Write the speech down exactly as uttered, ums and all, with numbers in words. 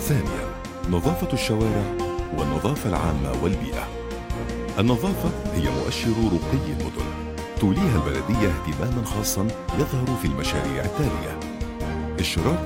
ثانياً، نظافة الشوارع والنظافة العامة والبيئة. النظافة هي مؤشر رقي المدن، توليها البلدية اهتماماً خاصاً يظهر في المشاريع التالية: اشراك